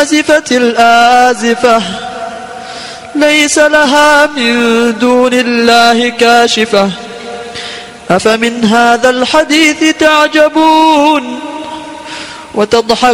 أزفت الآزفة ليس لها من دون الله كاشفة أفمن هذا الحديث تعجبون وتضحكون